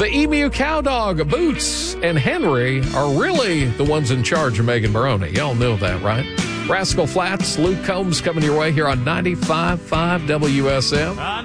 The Emu Cowdog, Boots, and Henry are really the ones in charge of Megan Maroney. Y'all know that, right? Rascal Flatts, Luke Combs coming your way here on 95.5 WSM.